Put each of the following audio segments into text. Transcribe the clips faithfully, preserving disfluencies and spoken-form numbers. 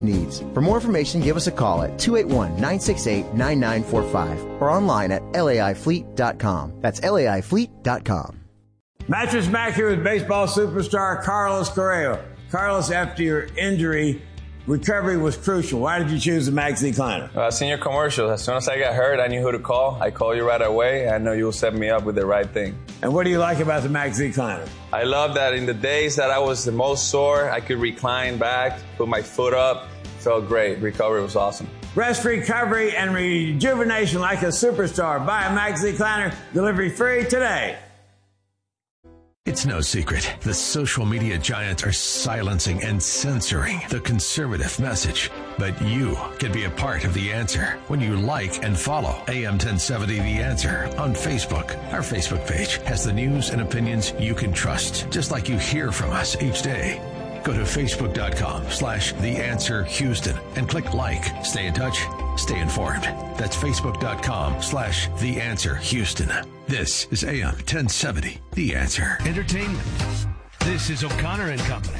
needs. For more information, give us a call at two eight one, nine six eight, nine nine four five or online at L A I fleet dot com. That's L A I fleet dot com. Mattress Mac here with baseball superstar Carlos Correa. Carlos, after your injury, recovery was crucial. Why did you choose the Max Decliner? Uh, seen your commercials. As soon as I got hurt, I knew who to call. I called you right away. I know you'll set me up with the right thing. And what do you like about the Max Decliner? I love that in the days that I was the most sore, I could recline back, put my foot up. Felt great. Recovery was awesome. Rest, recovery, and rejuvenation like a superstar. Buy a Max Decliner. Delivery free today. It's no secret. The social media giants are silencing and censoring the conservative message. But you can be a part of the answer when you like and follow A M ten seventy The Answer on Facebook. Our Facebook page has the news and opinions you can trust, just like you hear from us each day. Go to facebook.com slash The Answer Houston and click like. Stay in touch. Stay informed. That's facebook.com slash The Answer Houston. This is A M ten seventy, The Answer. Entertainment. This is O'Connor and Company.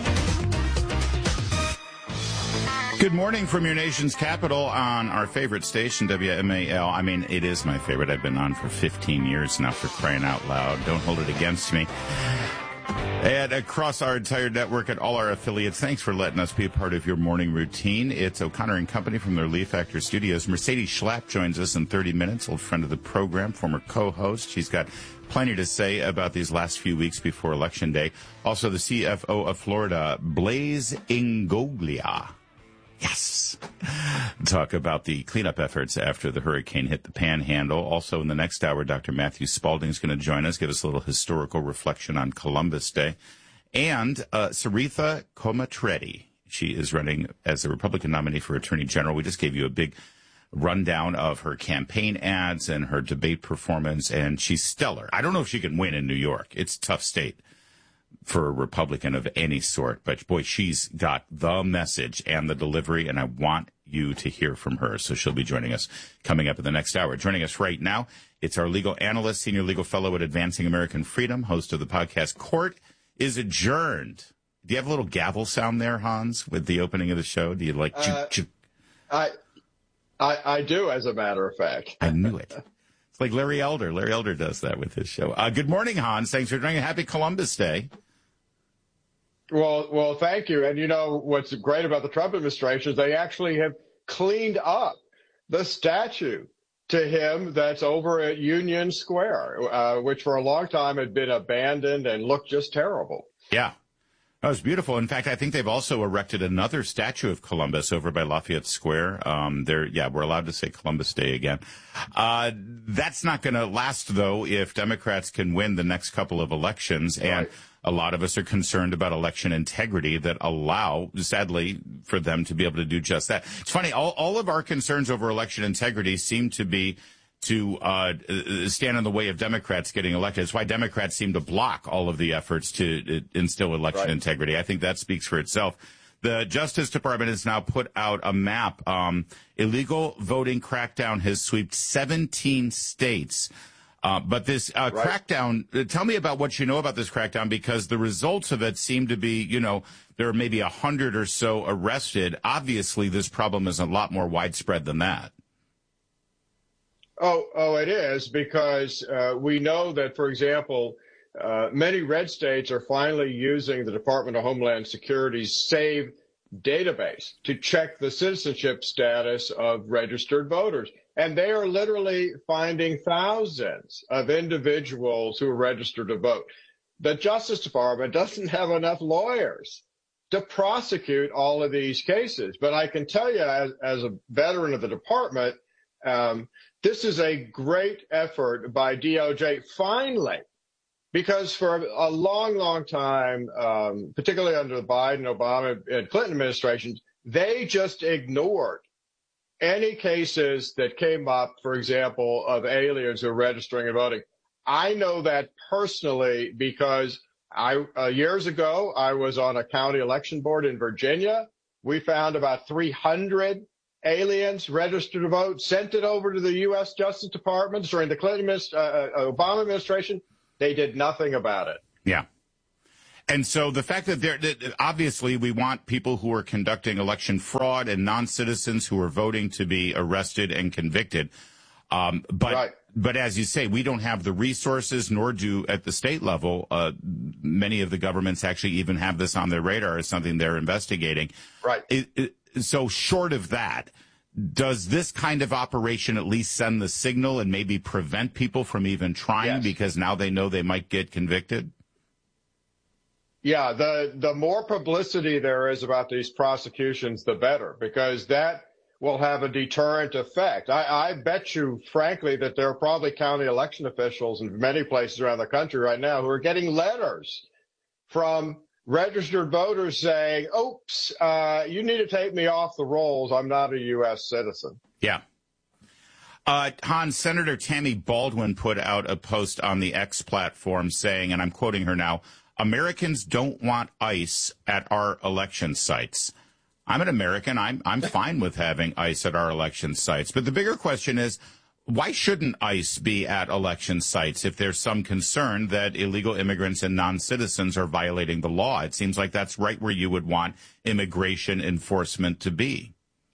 Good morning from your nation's capital on our favorite station, W M A L. I mean, it is my favorite. I've been on for fifteen years now, for crying out loud. Don't hold it against me. And across our entire network at all our affiliates, thanks for letting us be a part of your morning routine. It's O'Connor and Company from their Leaf Factor Studios. Mercedes Schlapp joins us in thirty minutes, old friend of the program, former co-host. She's got plenty to say about these last few weeks before Election Day. Also, the C F O of Florida, Blaise Ingoglia. Yes. Talk about the cleanup efforts after the hurricane hit the Panhandle. Also in the next hour, Doctor Matthew Spalding is going to join us, give us a little historical reflection on Columbus Day. And uh, Saritha Komatreddy. She is running as a Republican nominee for Attorney General. We just gave you a big rundown of her campaign ads and her debate performance, and she's stellar. I don't know if she can win in New York. It's a tough state for a Republican of any sort, but boy, she's got the message and the delivery, and I want you to hear from her. So she'll be joining us coming up in the next hour. Joining us right now, it's our legal analyst, senior legal fellow at Advancing American Freedom, host of the podcast Court is Adjourned. Do you have a little gavel sound there, Hans, with the opening of the show? Do you like? Uh, ju- ju- I, I, I do, as a matter of fact. I knew it. It's like Larry Elder. Larry Elder does that with his show. Uh, good morning, Hans. Thanks for joining. Happy Columbus Day. Well, well, thank you. And you know what's great about the Trump administration is they actually have cleaned up the statue to him that's over at Union Square, uh, which for a long time had been abandoned and looked just terrible. Yeah. That was beautiful. In fact, I think they've also erected another statue of Columbus over by Lafayette Square. Um, there, yeah, we're allowed to say Columbus Day again. Uh, that's not going to last, though, if Democrats can win the next couple of elections. And Right. a lot of us are concerned about election integrity that allow, sadly, for them to be able to do just that. It's funny, all, all of our concerns over election integrity seem to be to uh, stand in the way of Democrats getting elected. It's why Democrats seem to block all of the efforts to uh, instill election Right. integrity. I think that speaks for itself. The Justice Department has now put out a map. Um, illegal voting crackdown has swept seventeen states. Uh, but this uh, Right. crackdown, uh, tell me about what you know about this crackdown, because the results of it seem to be, you know, there are maybe a hundred or so arrested. Obviously, this problem is a lot more widespread than that. Oh, oh, it is, because uh, we know that, for example, uh, many red states are finally using the Department of Homeland Security's SAVE database to check the citizenship status of registered voters. And they are literally finding thousands of individuals who are registered to vote. The Justice Department doesn't have enough lawyers to prosecute all of these cases. But I can tell you, as, as a veteran of the department, um, this is a great effort by D O J, finally, because for a long, long time, um, particularly under the Biden, Obama, and Clinton administrations, they just ignored any cases that came up, for example, of aliens who are registering and voting. I know that personally because I uh, years ago, I was on a county election board in Virginia. We found about three hundred aliens registered to vote, sent it over to the U S Justice Department during the Clinton uh, Obama administration. They did nothing about it. Yeah. And so the fact that there, that obviously we want people who are conducting election fraud and non-citizens who are voting to be arrested and convicted. Um, but, right. but as you say, we don't have the resources, nor do at the state level. Uh, many of the governments actually even have this on their radar as something they're investigating. Right. It, it, so short of that, does this kind of operation at least send the signal and maybe prevent people from even trying yes. because now they know they might get convicted? Yeah, the, the more publicity there is about these prosecutions, the better, because that will have a deterrent effect. I, I bet you, frankly, that there are probably county election officials in many places around the country right now who are getting letters from registered voters saying, oops, uh, you need to take me off the rolls. I'm not a U S citizen. Yeah. Uh, Hans, Senator Tammy Baldwin put out a post on the X platform saying, and I'm quoting her now, Americans don't want ICE at our election sites. I'm an American. I'm I'm fine with having ICE at our election sites. But the bigger question is, why shouldn't ICE be at election sites if there's some concern that illegal immigrants and non-citizens are violating the law? It seems like that's right where you would want immigration enforcement to be.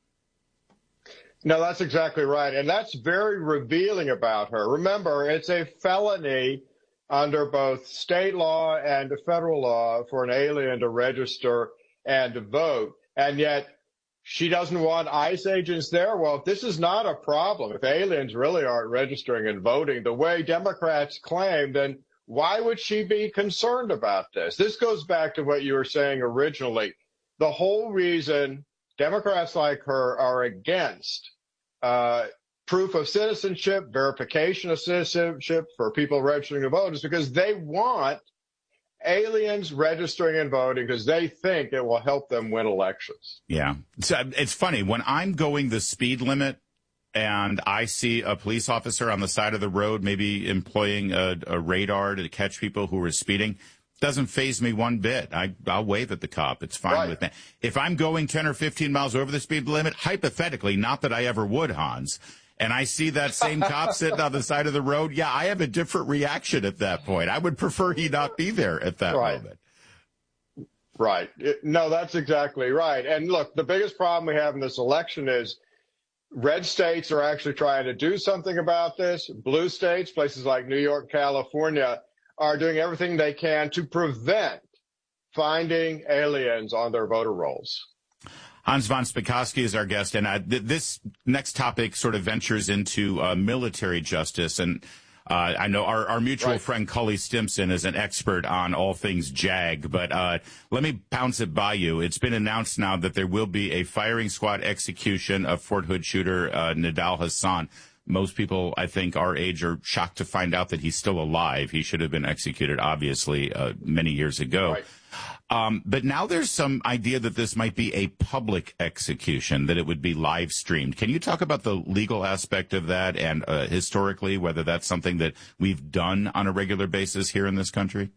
No, that's exactly right. And that's very revealing about her. Remember, it's a felony under both state law and federal law for an alien to register and to vote. And yet she doesn't want ICE agents there. Well, if this is not a problem, if aliens really aren't registering and voting the way Democrats claim, then why would she be concerned about this? This goes back to what you were saying originally. The whole reason Democrats like her are against uh proof of citizenship, verification of citizenship for people registering to vote is because they want aliens registering and voting because they think it will help them win elections. Yeah. So it's funny. When I'm going the speed limit and I see a police officer on the side of the road, maybe employing a, a radar to catch people who are speeding, doesn't faze me one bit. I, I'll wave at the cop. It's fine right. with me. If I'm going ten or fifteen miles over the speed limit, hypothetically, not that I ever would, Hans, and I see that same cop sitting on the side of the road, yeah, I have a different reaction at that point. I would prefer he not be there at that right. moment. Right. It, no, that's exactly right. And look, the biggest problem we have in this election is red states are actually trying to do something about this. Blue states, places like New York, California, are doing everything they can to prevent finding aliens on their voter rolls. Hans von Spakovsky is our guest, and uh, th- this next topic sort of ventures into uh, military justice. And uh, I know our, our mutual right. friend Cully Stimson is an expert on all things JAG, but uh, let me bounce it by you. It's been announced now that there will be a firing squad execution of Fort Hood shooter uh, Nidal Hasan. Most people, I think, our age are shocked to find out that he's still alive. He should have been executed, obviously, uh, many years ago. Right. Um, but now there's some idea that this might be a public execution, that it would be live streamed. Can you talk about the legal aspect of that and uh, historically whether that's something that we've done on a regular basis here in this country?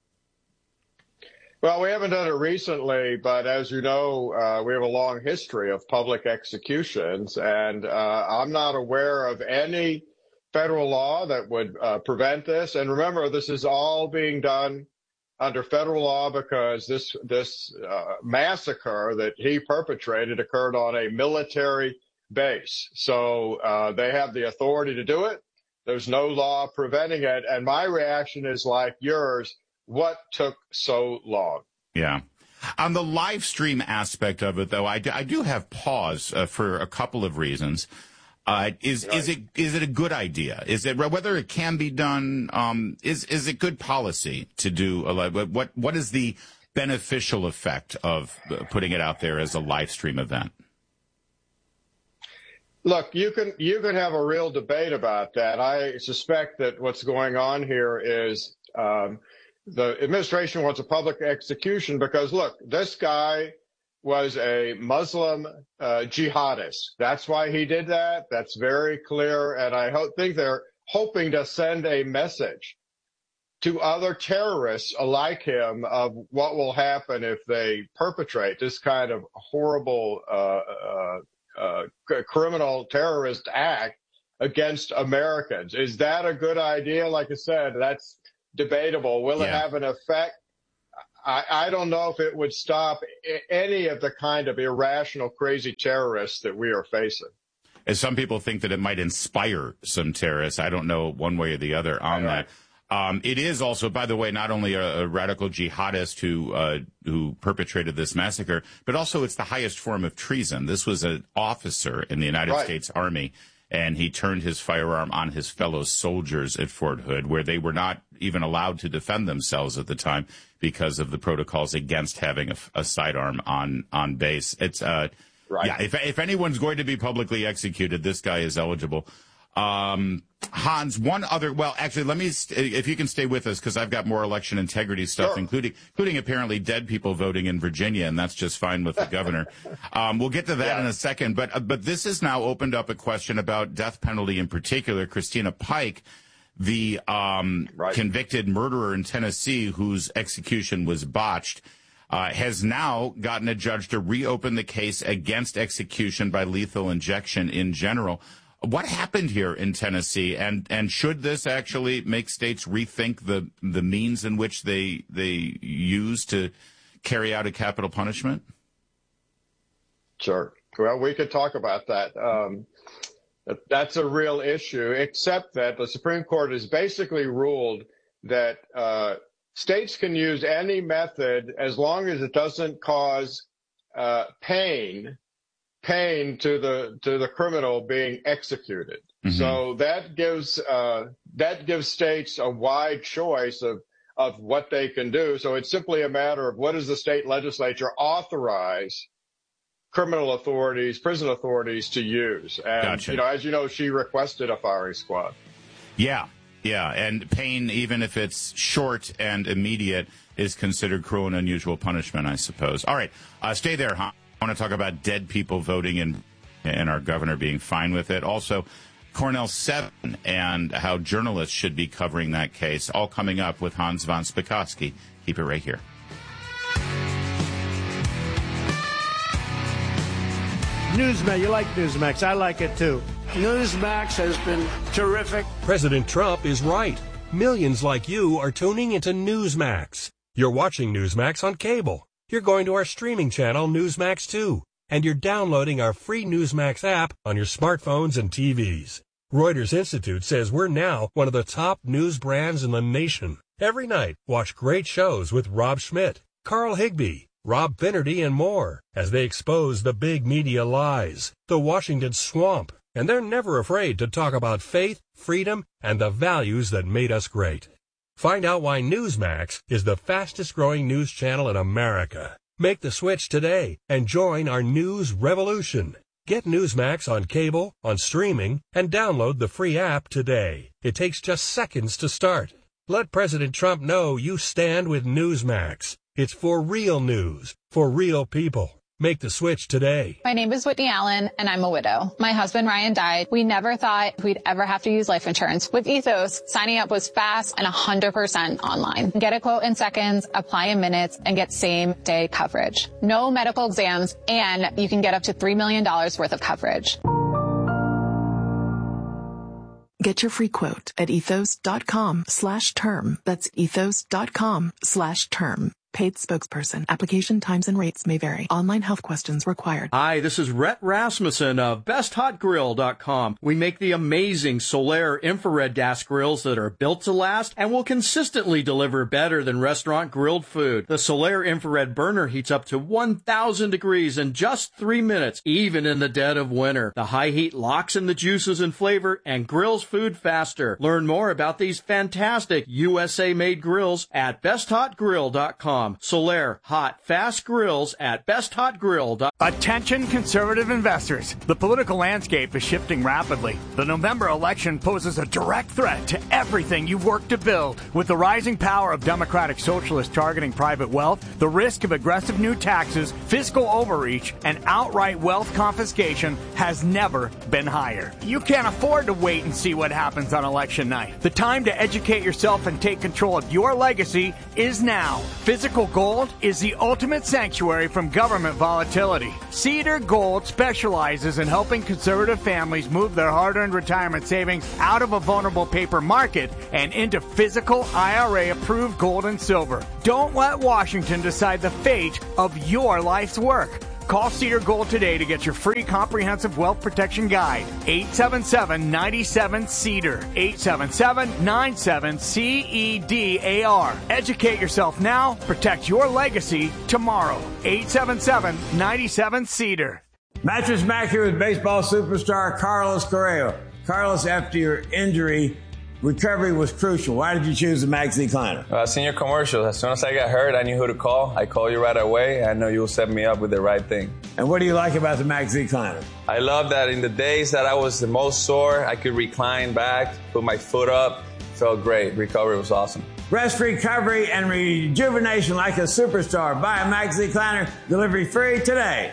Well, we haven't done it recently, but as you know, uh, we have a long history of public executions, and uh, I'm not aware of any federal law that would uh, prevent this. And remember, this is all being done under federal law because this this uh, massacre that he perpetrated occurred on a military base. So uh, they have the authority to do it. There's no law preventing it. And my reaction is like yours. What took so long? Yeah. On the live stream aspect of it, though, I do, I do have pause uh, for a couple of reasons. Uh, is, right. is it, is it a good idea? Is it, whether it can be done, um, is, is it good policy to do a live, what, what is the beneficial effect of putting it out there as a live stream event? Look, you can, you can have a real debate about that. I suspect that what's going on here is, um, the administration wants a public execution because, look, this guy was a Muslim uh, jihadist. That's why he did that. That's very clear. And I ho- think they're hoping to send a message to other terrorists like him of what will happen if they perpetrate this kind of horrible uh, uh, uh, criminal terrorist act against Americans. Is that a good idea? Like I said, that's debatable. Will yeah. it have an effect? I, I don't know if it would stop any of the kind of irrational, crazy terrorists that we are facing. As some people think that it might inspire some terrorists. I don't know one way or the other on right. that. Um, it is also, by the way, not only a, a radical jihadist who uh, who perpetrated this massacre, but also it's the highest form of treason. This was an officer in the United right. States Army, and he turned his firearm on his fellow soldiers at Fort Hood, where they were not even allowed to defend themselves at the time because of the protocols against having a, a sidearm on on base. It's uh, right. yeah. If if anyone's going to be publicly executed, this guy is eligible. Um, Hans, one other, well, actually, let me, if you can stay with us, because I've got more election integrity stuff, sure. including, including apparently dead people voting in Virginia, and that's just fine with the governor. Um, we'll get to that yeah. in a second, but, uh, but this has now opened up a question about death penalty in particular. Christina Pike, the, um, right. convicted murderer in Tennessee whose execution was botched, uh, has now gotten a judge to reopen the case against execution by lethal injection in general. What happened here in Tennessee, and, and should this actually make states rethink the the means in which they they use to carry out a capital punishment? Sure. Well, we could talk about that. Um, that's a real issue, except that the Supreme Court has basically ruled that uh, states can use any method as long as it doesn't cause uh, pain. pain to the to the criminal being executed. Mm-hmm. So that gives uh, that gives states a wide choice of of what they can do. So it's simply a matter of what does the state legislature authorize criminal authorities, prison authorities to use. And gotcha. you know, as you know, she requested a firing squad. Yeah, yeah, and pain, even if it's short and immediate, is considered cruel and unusual punishment, I suppose. All right, uh, stay there, huh? I want to talk about dead people voting and and our governor being fine with it. Also, Cornell seven and how journalists should be covering that case. All coming up with Hans von Spakovsky. Keep it right here. Newsmax, you like Newsmax. I like it too. Newsmax has been terrific. President Trump is right. Millions like you are tuning into Newsmax. You're watching Newsmax on cable. You're going to our streaming channel, Newsmax two, and you're downloading our free Newsmax app on your smartphones and T Vs. Reuters Institute says we're now one of the top news brands in the nation. Every night, watch great shows with Rob Schmidt, Carl Higbie, Rob Finnerty, and more as they expose the big media lies, the Washington swamp, and they're never afraid to talk about faith, freedom, and the values that made us great. Find out why Newsmax is the fastest-growing news channel in America. Make the switch today and join our news revolution. Get Newsmax on cable, on streaming, and download the free app today. It takes just seconds to start. Let President Trump know you stand with Newsmax. It's for real news, for real people. Make the switch today. My name is Whitney Allen, and I'm a widow. My husband, Ryan, died. We never thought we'd ever have to use life insurance. With Ethos, signing up was fast and one hundred percent online. Get a quote in seconds, apply in minutes, and get same-day coverage. No medical exams, and you can get up to three million dollars worth of coverage. Get your free quote at ethos.com slash term. That's ethos.com slash term. Paid spokesperson. Application times and rates may vary. Online health questions required. Hi, this is Rhett Rasmussen of best hot grill dot com. We make the amazing Solaire infrared gas grills that are built to last and will consistently deliver better than restaurant grilled food. The Solaire infrared burner heats up to one thousand degrees in just three minutes, even in the dead of winter. The high heat locks in the juices and flavor and grills food faster. Learn more about these fantastic U S A-made grills at best hot grill dot com. Solaire, hot, fast grills at best hot grill dot com. Attention conservative investors. The political landscape is shifting rapidly. The November election poses a direct threat to everything you've worked to build. With the rising power of Democratic Socialists targeting private wealth, the risk of aggressive new taxes, fiscal overreach, and outright wealth confiscation has never been higher. You can't afford to wait and see what happens on election night. The time to educate yourself and take control of your legacy is now. Physical Physical Gold is the ultimate sanctuary from government volatility. Cedar Gold specializes in helping conservative families move their hard-earned retirement savings out of a vulnerable paper market and into physical I R A-approved gold and silver. Don't let Washington decide the fate of your life's work. Call Cedar Gold today to get your free comprehensive wealth protection guide. eight seven seven, nine seven, CEDAR. eight seven seven, nine seven, C E D A R. Educate yourself now. Protect your legacy tomorrow. eight seven seven, nine seven, CEDAR. Mattress Mac here with baseball superstar Carlos Correa. Carlos, after your injury, recovery was crucial. Why did you choose the Max Decliner? Uh, seen your commercial. As soon as I got hurt, I knew who to call. I called you right away. I know you'll set me up with the right thing. And what do you like about the Max Decliner? I love that in the days that I was the most sore, I could recline back, put my foot up. Felt great. Recovery was awesome. Rest, recovery, and rejuvenation like a superstar. Buy a Max Decliner. Delivery free today.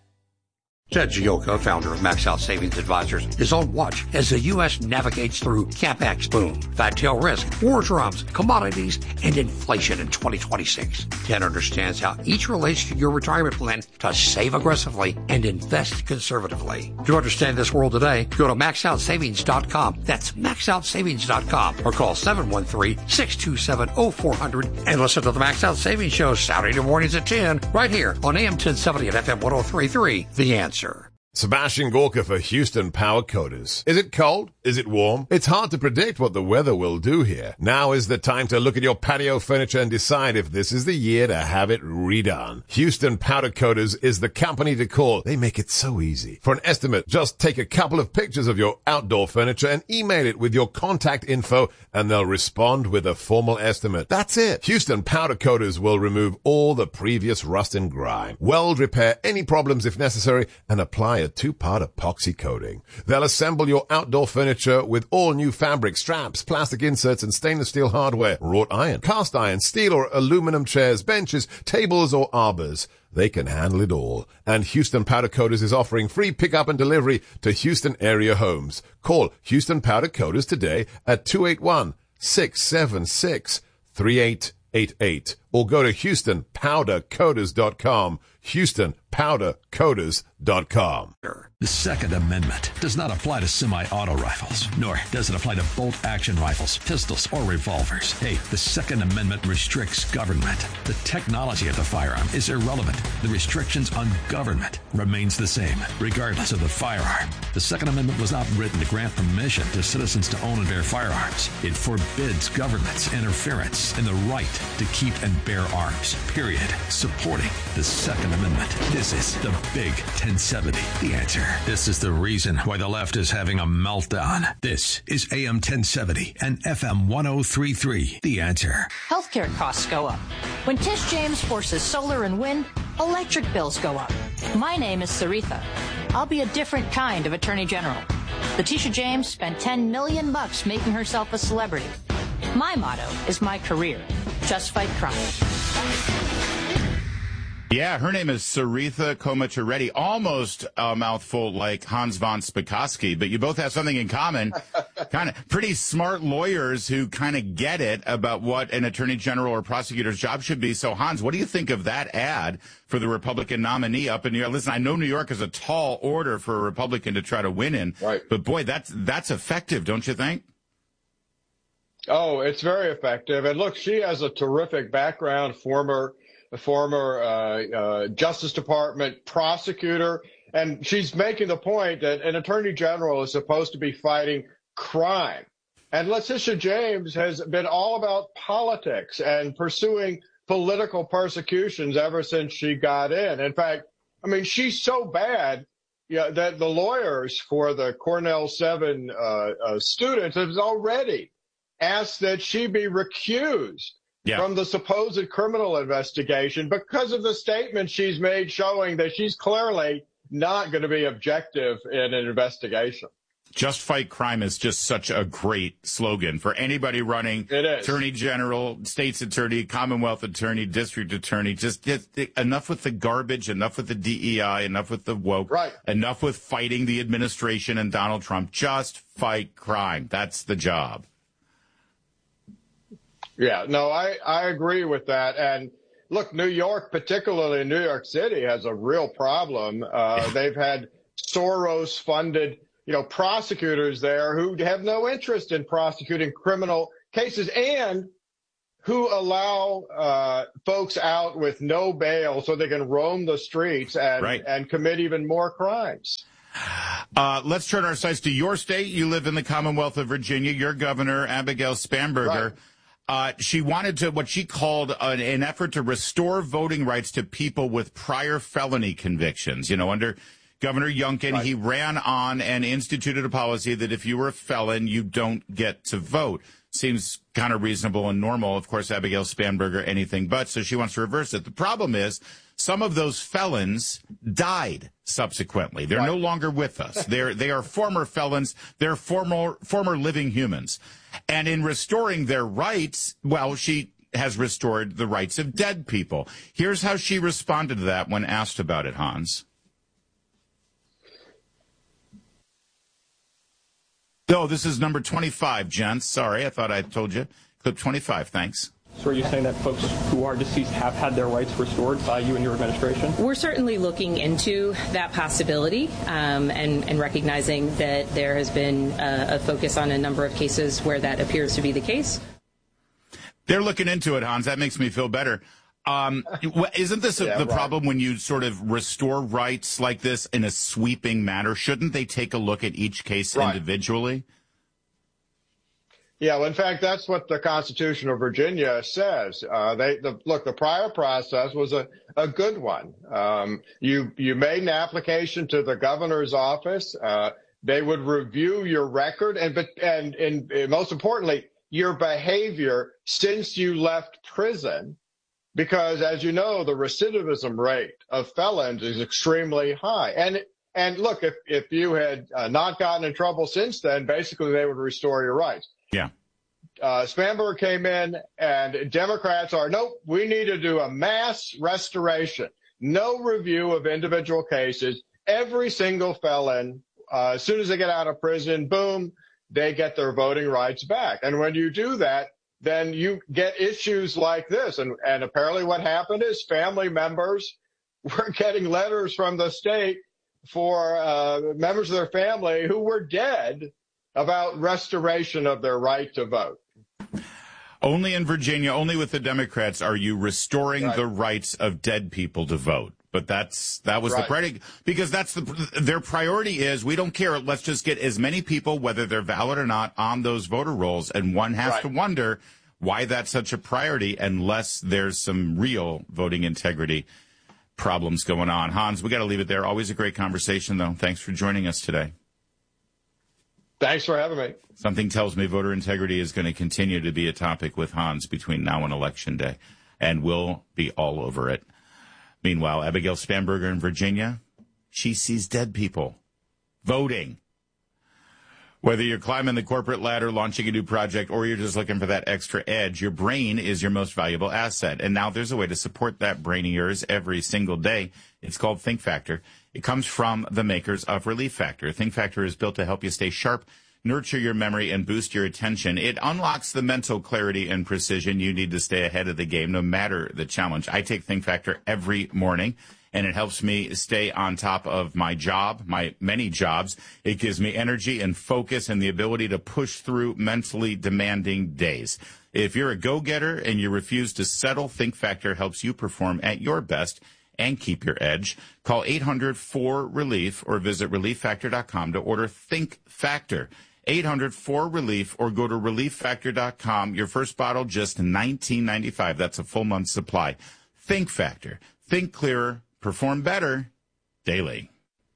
Ted Gioka, founder of Max Out Savings Advisors, is on watch as the U S navigates through CapEx boom, fat tail risk, war drums, commodities, and inflation in twenty twenty-six. Ted understands how each relates to your retirement plan to save aggressively and invest conservatively. To understand this world today, go to max out savings dot com. That's max out savings dot com or call seven one three, six two seven, zero four zero zero and listen to the Max Out Savings Show Saturday mornings at ten right here on A M ten seventy and F M one oh three point three. The Answer. Sebastian Gorka for Houston Power Coaters. Is it cold? Is it warm? It's hard to predict what the weather will do here. Now is the time to look at your patio furniture and decide if this is the year to have it redone. Houston Powder Coaters is the company to call. They make it so easy. For an estimate, just take a couple of pictures of your outdoor furniture and email it with your contact info and they'll respond with a formal estimate. That's it. Houston Powder Coaters will remove all the previous rust and grime, weld repair any problems if necessary, and apply a two-part epoxy coating. They'll assemble your outdoor furniture with all new fabric, straps, plastic inserts, and stainless steel hardware, wrought iron, cast iron, steel or aluminum chairs, benches, tables, or arbors. They can handle it all. And Houston Powder Coaters is offering free pickup and delivery to Houston area homes. Call Houston Powder Coaters today at two eight one, six seven six, three eight eight eight or go to houston powder coaters dot com. houston powder coaters dot com. The Second Amendment does not apply to semi-auto rifles, nor does it apply to bolt-action rifles, pistols, or revolvers. Hey, the Second Amendment restricts government. The technology of the firearm is irrelevant. The restrictions on government remains the same, regardless of the firearm. The Second Amendment was not written to grant permission to citizens to own and bear firearms. It forbids government's interference in the right to keep and bear arms, period. Supporting the Second Amendment. This is the Big ten seventy, The Answer. This is the reason why the left is having a meltdown. This is A M ten seventy and F M one oh three point three, The Answer. Healthcare costs go up. When Tish James forces solar and wind, electric bills go up. My name is Saritha. I'll be a different kind of Attorney General. Letitia James spent ten million bucks making herself a celebrity. My motto is my career. Just fight crime. Yeah, her name is Saritha Komatureddy. Almost a mouthful like Hans von Spakovsky, but you both have something in common. Kind of pretty smart lawyers who kind of get it about what an attorney general or prosecutor's job should be. So, Hans, what do you think of that ad for the Republican nominee up in New York? Listen, I know New York is a tall order for a Republican to try to win in, right. But boy, that's that's effective, don't you think? Oh, it's very effective. And look, she has a terrific background, former a former uh, uh, Justice Department prosecutor, and she's making the point that an attorney general is supposed to be fighting crime. And Letitia James has been all about politics and pursuing political persecutions ever since she got in. In fact, I mean, she's so bad yeah, that the lawyers for the Cornell seven uh, uh, students have already asked that she be recused Yeah. from the supposed criminal investigation because of the statement she's made showing that she's clearly not going to be objective in an investigation. Just fight crime is just such a great slogan for anybody running. It is. Attorney General, State's Attorney, Commonwealth Attorney, District Attorney. Just, just enough with the garbage, enough with the D E I, enough with the woke, right. Enough with fighting the administration and Donald Trump. Just fight crime. That's the job. Yeah, no, I, I agree with that. And look, New York, particularly New York City, has a real problem. Uh, they've had Soros-funded, you know, prosecutors there who have no interest in prosecuting criminal cases and who allow uh, folks out with no bail so they can roam the streets and, right. and commit even more crimes. Uh, let's turn our sights to your state. You live in the Commonwealth of Virginia. Your governor, Abigail Spanberger, right. uh, she wanted to, what she called an, an effort to restore voting rights to people with prior felony convictions. You know, under Governor Youngkin, right. he ran on and instituted a policy that if you were a felon, you don't get to vote. Seems kind of reasonable and normal. Of course, Abigail Spanberger, anything but. So she wants to reverse it. The problem is some of those felons died subsequently. They're right. no longer with us. They're, they are former felons. They're former, former living humans. And in restoring their rights, well, she has restored the rights of dead people. Here's how she responded to that when asked about it, Hans. No, this is number twenty-five, gents. Sorry, I thought I told you. Clip twenty-five, thanks. So are you saying that folks who are deceased have had their rights restored by you and your administration? We're certainly looking into that possibility um, and, and recognizing that there has been a, a focus on a number of cases where that appears to be the case. They're looking into it, Hans. That makes me feel better. Um, isn't this a, yeah, the right. problem when you sort of restore rights like this in a sweeping manner? Shouldn't they take a look at each case right. individually? Yeah, well, in fact, that's what the Constitution of Virginia says. Uh, they the, look, the prior process was a, a good one. Um, you you made an application to the governor's office. Uh, they would review your record and and, and and most importantly, your behavior since you left prison. Because, as you know, the recidivism rate of felons is extremely high. And and look, if, if you had uh, not gotten in trouble since then, basically they would restore your rights. Yeah. Uh, Spanberger came in, and Democrats are, nope, we need to do a mass restoration. No review of individual cases. Every single felon, uh, as soon as they get out of prison, boom, they get their voting rights back. And when you do that, then you get issues like this. And, and apparently what happened is family members were getting letters from the state for uh, members of their family who were dead about restoration of their right to vote. Only in Virginia, only with the Democrats are you restoring right. the rights of dead people to vote. But that's that was right. the priority, because that's the their priority is we don't care. Let's just get as many people, whether they're valid or not, on those voter rolls. And one has right. to wonder why that's such a priority unless there's some real voting integrity problems going on. Hans, we got to leave it there. Always a great conversation, though. Thanks for joining us today. Thanks for having me. Something tells me voter integrity is going to continue to be a topic with Hans between now and Election Day, and we'll be all over it. Meanwhile, Abigail Spanberger in Virginia, she sees dead people voting. Whether you're climbing the corporate ladder, launching a new project, or you're just looking for that extra edge, your brain is your most valuable asset. And now there's a way to support that brain of yours every single day. It's called Think Factor. It comes from the makers of Relief Factor. Think Factor is built to help you stay sharp, nurture your memory, and boost your attention. It unlocks the mental clarity and precision you need to stay ahead of the game, no matter the challenge. I take Think Factor every morning, and it helps me stay on top of my job, my many jobs. It gives me energy and focus and the ability to push through mentally demanding days. If you're a go-getter and you refuse to settle, Think Factor helps you perform at your best and keep your edge. Call eight hundred four relief or visit relief factor dot com to order Think Factor. eight hundred four relief or go to relief factor dot com. Your first bottle, just nineteen ninety-five. That's a full month's supply. Think Factor. Think clearer. Perform better. Daily.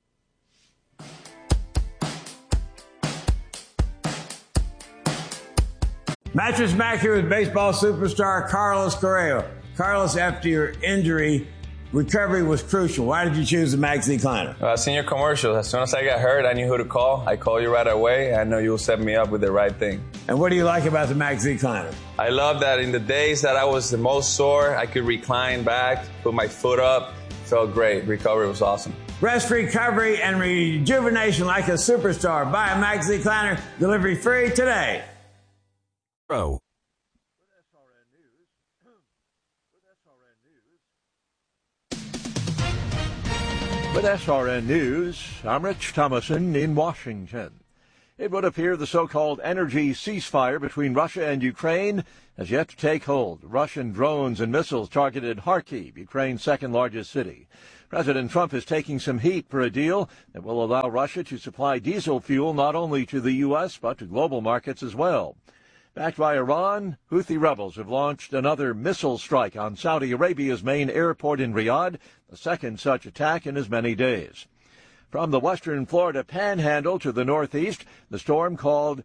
Mattress Mac here with baseball superstar Carlos Correa. Carlos, after your injury, recovery was crucial. Why did you choose the Max Decliner? Well, I've seen your commercials. As soon as I got hurt, I knew who to call. I called you right away. I know you'll set me up with the right thing. And what do you like about the Max Decliner? I love that in the days that I was the most sore, I could recline back, put my foot up. Felt great. Recovery was awesome. Rest, recovery, and rejuvenation like a superstar. Buy a Max Decliner. Delivery free today. Pro. With S R N News, with S R N News. With S R N News, I'm Rich Thomason in Washington. It would appear the so-called energy ceasefire between Russia and Ukraine has yet to take hold. Russian drones and missiles targeted Kharkiv, Ukraine's second-largest city. President Trump is taking some heat for a deal that will allow Russia to supply diesel fuel not only to the U S but to global markets as well. Backed by Iran, Houthi rebels have launched another missile strike on Saudi Arabia's main airport in Riyadh, the second such attack in as many days. From the western Florida panhandle to the northeast, the storm called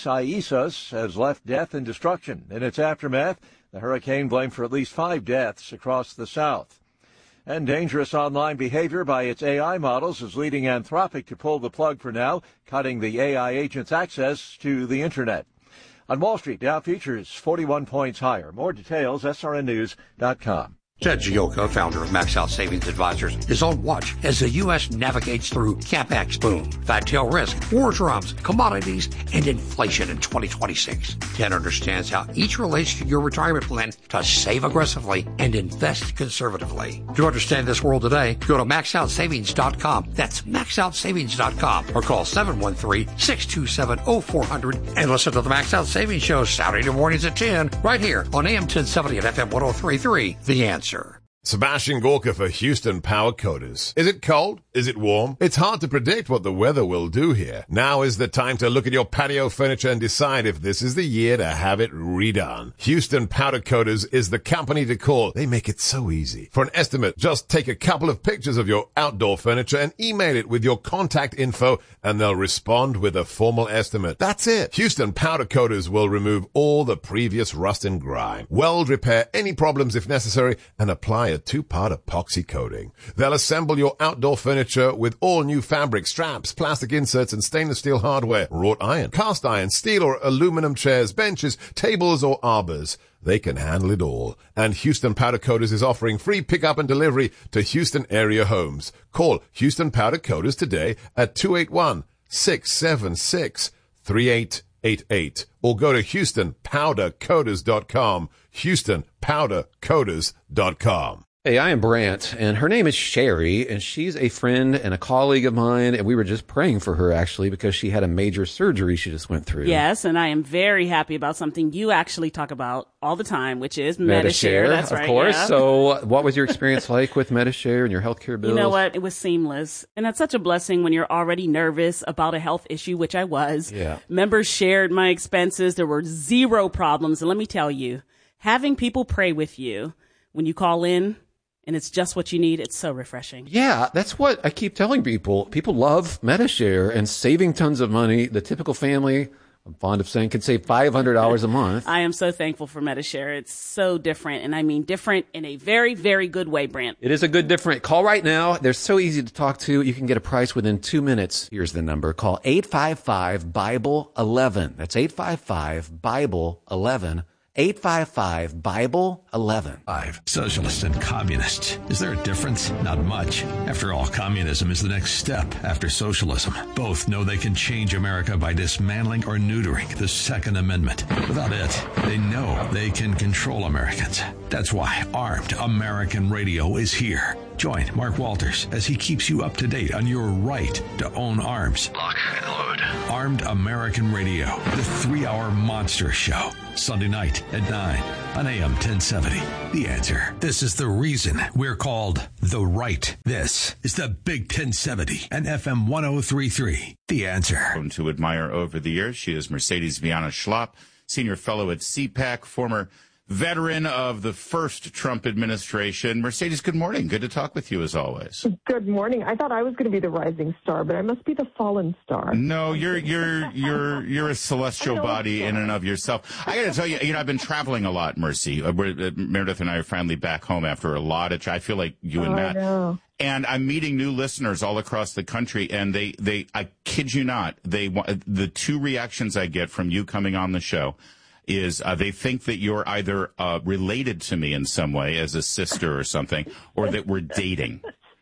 Isaias has left death and destruction. In its aftermath, the hurricane blamed for at least five deaths across the south. And dangerous online behavior by its A I models is leading Anthropic to pull the plug for now, cutting the A I agent's access to the Internet. On Wall Street, Dow futures forty-one points higher. More details, S R N news dot com. Ted Gioka, founder of Max Out Savings Advisors, is on watch as the U S navigates through CapEx boom, fat tail risk, war drums, commodities, and inflation in twenty twenty-six. Ted understands how each relates to your retirement plan to save aggressively and invest conservatively. To understand this world today, go to max out savings dot com. That's max out savings dot com or call seven one three, six two seven, oh four hundred and listen to the Max Out Savings Show Saturday mornings at ten right here on A M ten seventy and F M one oh three point three. The Answer. Sebastian Gorka for Houston Power Coaters. Is it cold? Is it warm? It's hard to predict what the weather will do here. Now is the time to look at your patio furniture and decide if this is the year to have it redone. Houston Powder Coaters is the company to call. They make it so easy. For an estimate, just take a couple of pictures of your outdoor furniture and email it with your contact info and they'll respond with a formal estimate. That's it. Houston Powder Coaters will remove all the previous rust and grime, weld repair any problems if necessary, and apply a two-part epoxy coating. They'll assemble your outdoor furniture with all new fabric, straps, plastic inserts, and stainless steel hardware, wrought iron, cast iron, steel or aluminum chairs, benches, tables, or arbors. They can handle it all. And Houston Powder Coaters is offering free pickup and delivery to Houston area homes. Call Houston Powder Coaters today at two eight one, six seven six, three eight eight eight or go to houston powder coaters dot com, houston powder coaters dot com. Hey, I am Brant, and her name is Sherry, and she's a friend and a colleague of mine, and we were just praying for her, actually, because she had a major surgery she just went through. Yes, and I am very happy about something you actually talk about all the time, which is Medi-Share. That's right, of course. Yeah. So what was your experience like with Medi-Share and your healthcare bills? You know what? It was seamless, and that's such a blessing when you're already nervous about a health issue, which I was. Yeah. Members shared my expenses. There were zero problems, and let me tell you, having people pray with you when you call in, and it's just what you need. It's so refreshing. Yeah, that's what I keep telling people. People love Medi-Share and saving tons of money. The typical family, I'm fond of saying, can save five hundred dollars a month. I am so thankful for Medi-Share. It's so different, and I mean different in a very, very good way, Brant. It is a good different. Call right now. They're so easy to talk to. You can get a price within two minutes. Here's the number. Call eight five five, Bible eleven. That's eight five five, Bible eleven. eight five five, Bible eleven. Five. Socialist and communist. Is there a difference? Not much. After all, communism is the next step after socialism. Both know they can change America by dismantling or neutering the Second Amendment. Without it, they know they can control Americans. That's why Armed American Radio is here. Join Mark Walters as he keeps you up to date on your right to own arms. Lock and load. Armed American Radio, the three-hour monster show. Sunday night at nine on A M ten seventy. The Answer. This is the reason we're called The Right. This is the Big ten seventy and F M one oh three point three. The Answer. To admire over the years, she is Mercedes Viana Schlapp, senior fellow at C PAC, former veteran of the first Trump administration. Mercedes, good morning. Good to talk with you as always. Good morning. I thought I was going to be the rising star, but I must be the fallen star. No, you're you're you're you're a celestial body in and of yourself. I got to tell you, you know, I've been traveling a lot, Mercy. We're, uh, Meredith and I are finally back home after a lot of. Tra- I feel like you and oh, Matt. I know. And I'm meeting new listeners all across the country, and they they I kid you not, they the two reactions I get from you coming on the show is uh, they think that you're either uh, related to me in some way as a sister or something, or that we're dating.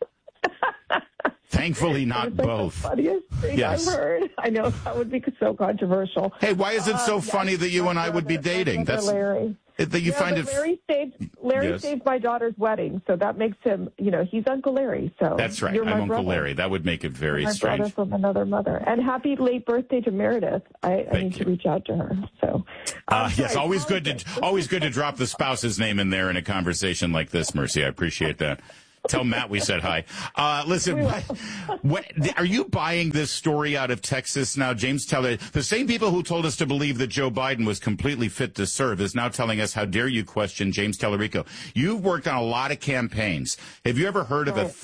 Thankfully, not like both. The funniest thing yes. I've heard. I know that would be so controversial. Hey, why is it so uh, funny yeah, that you and I would be it. dating? That's hilarious. That you yeah, find but it. Larry saved Larry Yes. saved my daughter's wedding, so that makes him, you know, he's Uncle Larry. So That's right. You're I'm my Uncle brother. Larry. That would make it very my strange. brother from another mother. And happy late birthday to Meredith. I, I need to reach out to her. So Uh, yes, sorry, always good to always good to drop the spouse's name in there in a conversation like this, Mercy. I appreciate that. Tell Matt we said hi. Uh, listen, what, what, are you buying this story out of Texas now? James Teller, the same people who told us to believe that Joe Biden was completely fit to serve is now telling us, how dare you question James Tellerico? You've worked on a lot of campaigns. Have you ever heard of a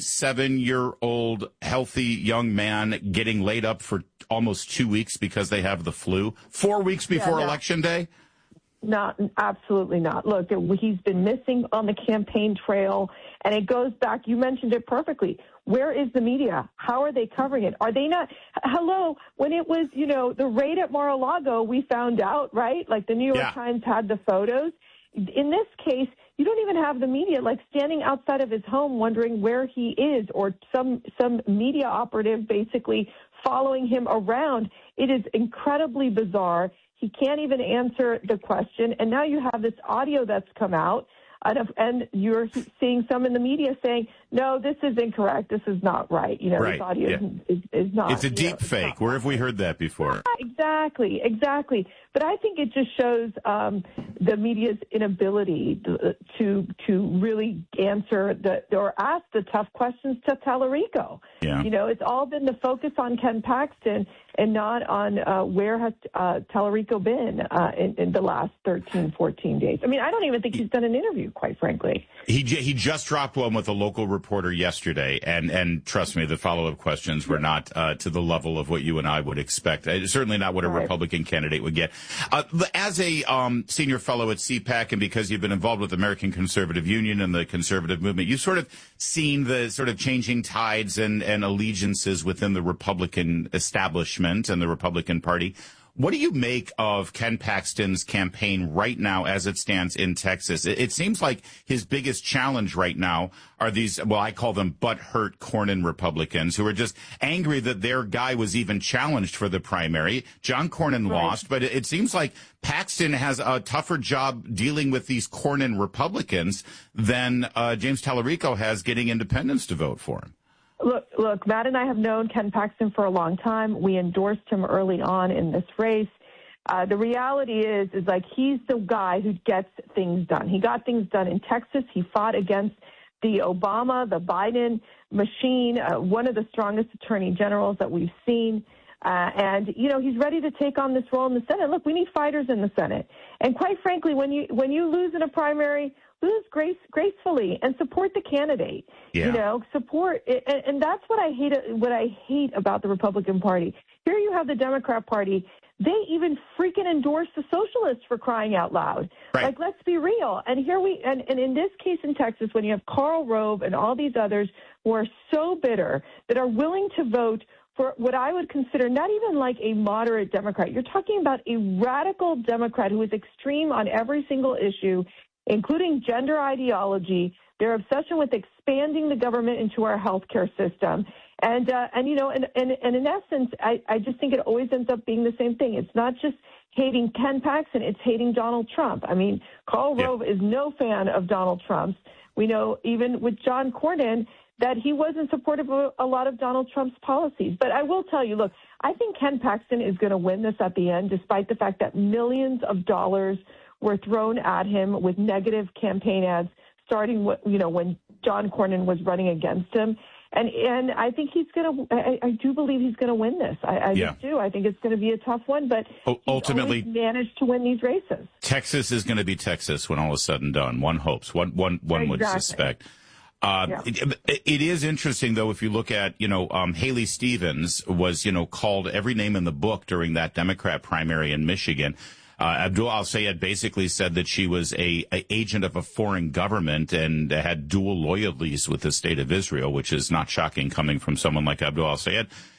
thirty-seven-year-old healthy young man getting laid up for almost two weeks because they have the flu? Four weeks before Yeah, no. Election Day? Not, absolutely not. Look, he's been missing on the campaign trail, and it goes back. You mentioned it perfectly. Where is the media? How are they covering it? Are they not? Hello, when it was, you know, the raid at Mar-a-Lago, we found out, right? Like the New York Yeah. Times had the photos. In this case, you don't even have the media like standing outside of his home wondering where he is, or some some media operative basically following him around. It is incredibly bizarre. He can't even answer the question. And now you have this audio that's come out, and, and you're seeing some in the media saying, no, this is incorrect. This is not right. You know, Right, this audio yeah. is, is not. It's a you deep know, it's fake. not Where have we heard that before? Exactly, exactly. But I think it just shows um, the media's inability to, to to really answer the or ask the tough questions to Tallarico. Yeah. You know, it's all been the focus on Ken Paxton and not on uh, where has uh, Tallarico been uh, in, in the last thirteen, fourteen days. I mean, I don't even think he's done an interview, quite frankly. He j- he just dropped one with a local reporter yesterday, and, and trust me, the follow-up questions were not uh, to the level of what you and I would expect. Uh, certainly not what a Right. Republican candidate would get. Uh, as a um, senior fellow at C PAC, and because you've been involved with the American Conservative Union and the conservative movement, you've sort of seen the sort of changing tides and, and allegiances within the Republican establishment and the Republican Party. What do you make of Ken Paxton's campaign right now as it stands in Texas? It, it seems like his biggest challenge right now are these, well, I call them butt-hurt Cornyn Republicans who are just angry that their guy was even challenged for the primary. John Cornyn Right. lost, but it, it seems like Paxton has a tougher job dealing with these Cornyn Republicans than uh, James Tallarico has getting independents to vote for him. Look, look, Matt and I have known Ken Paxton for a long time. We endorsed him early on in this race. Uh, the reality is, is like he's the guy who gets things done. He got things done in Texas. He fought against the Obama, the Biden machine, uh, one of the strongest attorney generals that we've seen. Uh, and, you know, he's ready to take on this role in the Senate. Look, we need fighters in the Senate. And quite frankly, when you when you lose in a primary, lose grace, gracefully and support the candidate. Yeah. You know, support. And, and that's what I hate. What I hate about the Republican Party. Here you have the Democrat Party. They even freaking endorse the socialists, for crying out loud. Right. Like, let's be real. And here we, and, and in this case in Texas, when you have Karl Rove and all these others who are so bitter that are willing to vote for what I would consider not even like a moderate Democrat. You're talking about a radical Democrat who is extreme on every single issue, including gender ideology, their obsession with expanding the government into our healthcare system. And, uh, and you know, and, and, and in essence, I, I just think it always ends up being the same thing. It's not just hating Ken Paxton, it's hating Donald Trump. I mean, Karl Yeah. Rove is no fan of Donald Trump's. We know even with John Cornyn that he wasn't supportive of a lot of Donald Trump's policies. But I will tell you, look, I think Ken Paxton is going to win this at the end, despite the fact that millions of dollars were thrown at him with negative campaign ads, starting, you know, when John Cornyn was running against him. And and I think he's going to, I, I do believe he's going to win this. I, I Yeah. just do. I think it's going to be a tough one, but U- he's ultimately- always managed to win these races. Texas is going to be Texas when all is said and done. One hopes. One, one, one would Exactly. suspect. Uh, Yeah. it, it is interesting, though, if you look at, you know, um, Haley Stevens was, you know, called every name in the book during that Democrat primary in Michigan. Uh, Abdul al-Sayed basically said that she was a, a agent of a foreign government and had dual loyalties with the state of Israel, which is not shocking coming from someone like Abdul al-Sayed.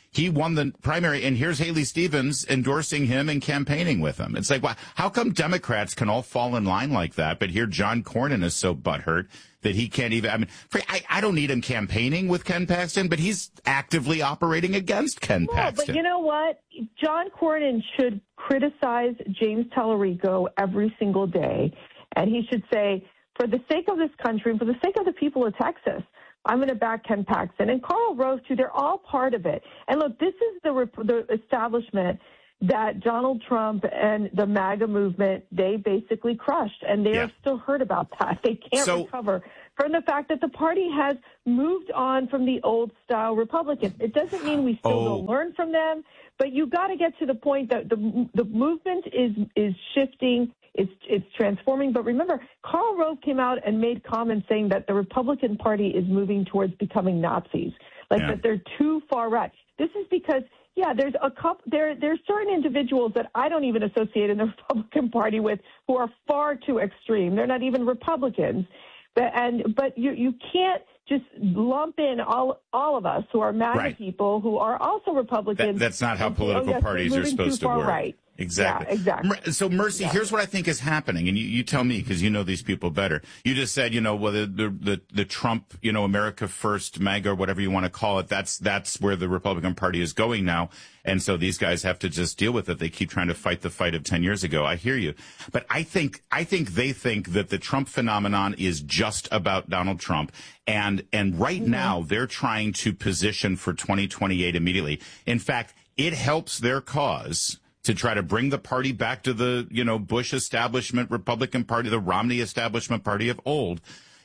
he won the primary, and here's Haley Stevens endorsing him and campaigning with him. It's like, wow, how come Democrats can all fall in line like that, but here John Cornyn is so butthurt that he can't even, I mean, I, I don't need him campaigning with Ken Paxton, but he's actively operating against Ken no, Paxton. But you know what? John Cornyn should criticize James Tallarico every single day, and he should say, for the sake of this country and for the sake of the people of Texas, I'm going to back Ken Paxton. And Karl Rove, too, they're all part of it. And look, this is the, the establishment that Donald Trump and the MAGA movement, they basically crushed, and they yeah. are still hurt about that. They can't so, recover from the fact that the party has moved on from the old-style Republicans. It doesn't mean we still oh. don't learn from them, but you got to get to the point that the the movement is is shifting, it's it's transforming. But remember, Karl Rove came out and made comments saying that the Republican Party is moving towards becoming Nazis, like yeah. that they're too far right. This is because Yeah, there's a couple. There, there's certain individuals that I don't even associate in the Republican Party with who are far too extreme. They're not even Republicans, but and but you you can't just lump in all all of us who are MAGA right. people who are also Republicans. That, that's not how political oh, yes, parties are supposed to work. Right. Exactly. Yeah, exactly. So, Mercy, yeah. here's what I think is happening, and you, you tell me because you know these people better. You just said, you know, well, the, the the the Trump, you know, America First, MAGA, or whatever you want to call it. That's that's where the Republican Party is going now, and so these guys have to just deal with it. They keep trying to fight the fight of ten years ago. I hear you, but I think I think they think that the Trump phenomenon is just about Donald Trump, and and right mm-hmm. now they're trying to position for twenty twenty-eight immediately. In fact, it helps their cause to try to bring the party back to the, you know, Bush establishment, Republican Party, the Romney establishment party of old.